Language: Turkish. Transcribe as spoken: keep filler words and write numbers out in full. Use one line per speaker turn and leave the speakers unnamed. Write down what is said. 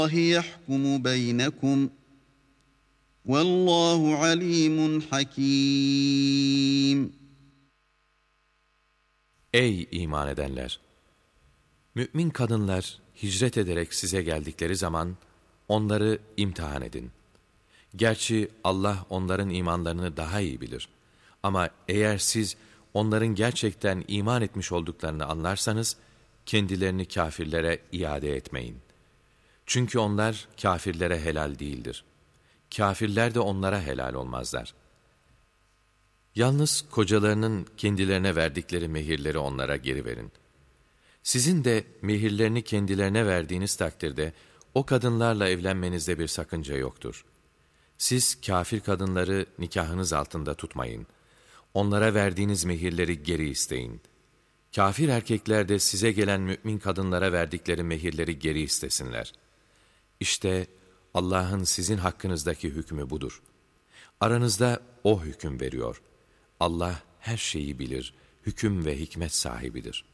يَحْكُمُ بَيْنَكُمْ وَاللّٰهُ عَلِيمٌ حَكِيمٌ.
Ey iman edenler! Mümin kadınlar hicret ederek size geldikleri zaman onları imtihan edin. Gerçi Allah onların imanlarını daha iyi bilir. Ama eğer siz onların gerçekten iman etmiş olduklarını anlarsanız, kendilerini kâfirlere iade etmeyin. Çünkü onlar kâfirlere helal değildir. Kâfirler de onlara helal olmazlar. Yalnız kocalarının kendilerine verdikleri mehirleri onlara geri verin. Sizin de mehirlerini kendilerine verdiğiniz takdirde o kadınlarla evlenmenizde bir sakınca yoktur. Siz kâfir kadınları nikahınız altında tutmayın. Onlara verdiğiniz mehirleri geri isteyin. Kâfir erkekler de size gelen mümin kadınlara verdikleri mehirleri geri istesinler. İşte Allah'ın sizin hakkınızdaki hükmü budur. Aranızda O hüküm veriyor. Allah her şeyi bilir, hüküm ve hikmet sahibidir.